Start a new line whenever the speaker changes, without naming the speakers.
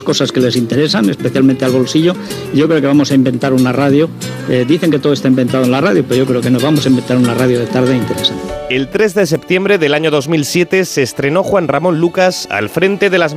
cosas que les interesan, especialmente al bolsillo. Yo creo que vamos a inventar una radio. Dicen que todo está inventado en la radio, pero yo creo que nos vamos a inventar una radio de tarde interesante.
El 3 de septiembre del año 2007 se estrenó Juan Ramón Lucas al frente de las